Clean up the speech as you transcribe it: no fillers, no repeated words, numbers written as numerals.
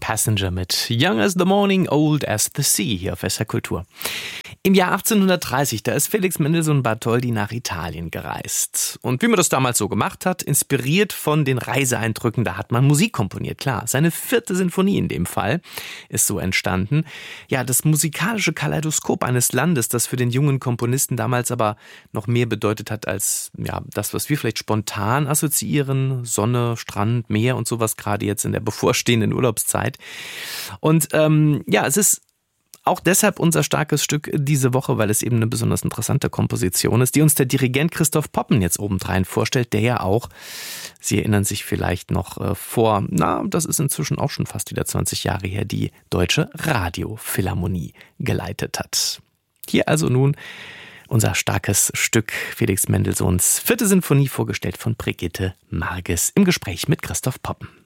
Passenger mit Young as the Morning, Old as the Sea hier auf SR Kultur. Im Jahr 1830, da ist Felix Mendelssohn Bartholdy nach Italien gereist. Und wie man das damals so gemacht hat, inspiriert von den Reiseeindrücken, da hat man Musik komponiert, klar. Seine 4. Sinfonie in dem Fall ist so entstanden. Ja, das musikalische Kaleidoskop eines Landes, das für den jungen Komponisten damals aber noch mehr bedeutet hat als das, was wir vielleicht spontan assoziieren. Sonne, Strand, Meer und sowas, gerade jetzt in der bevorstehenden Urlaubszeit. Und es ist auch deshalb unser starkes Stück diese Woche, weil es eben eine besonders interessante Komposition ist, die uns der Dirigent Christoph Poppen jetzt obendrein vorstellt, der ja auch, Sie erinnern sich vielleicht noch das ist inzwischen auch schon fast wieder 20 Jahre her, die Deutsche Radiophilharmonie geleitet hat. Hier also nun unser starkes Stück, Felix Mendelssohns 4. Sinfonie, vorgestellt von Brigitte Marges im Gespräch mit Christoph Poppen.